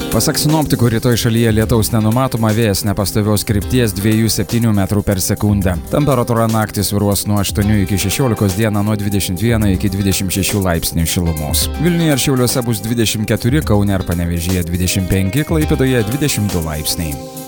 Pasak sinoptikų, rytoj šalyje lietaus nenumatoma, vėjas nepastovios krypties 2–7 metrų per sekundę. Temperatūra naktį svyruos nuo 8 iki 16, dieną nuo 21 iki 26 laipsnių šilumos. Vilniuje ir Šiauliuose bus 24, Kaune ir Panevėžyje 25, Klaipėdoje 22 laipsniai.